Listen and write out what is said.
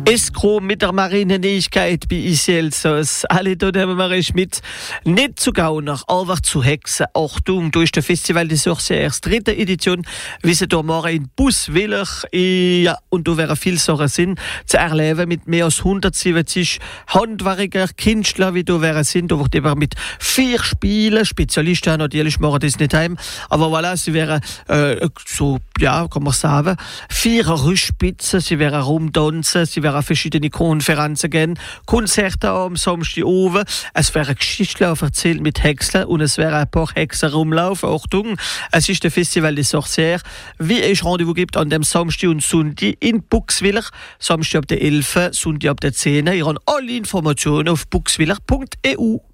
Eskro mit der Marinenähnlichkeit bei Isielsos. Alle dort haben wir mit. Nicht zu Gauner, aber zu Hexen. Achtung, durch das Festival des Sorcières, 3. Edition, wie sie da morgen in Buswiller. Ja, und da wären viele Sachen sind zu erleben mit mehr als 170 Handwerker, Künstler, wie da wären sind. Da wird eben mit 4 Spielen, Spezialisten natürlich machen das nicht heim. Aber voilà, sie wären so, ja, kann man sagen, 4 Rüstspitzen, sie wären rumtanzen, sie wären verschiedene Konferenzen gehen, Konzerte am Samstag oben. Es wären Geschichten erzählt mit Hexen und es wären ein paar Hexen rumlaufen. Achtung, es ist der Festival des Sorcières. Wie es Rendezvous gibt an dem Samstag und Sonntag in Buxwiller. Samstag ab der 11, Sonntag ab der 10. Ihr habt alle Informationen auf buxwiller.eu.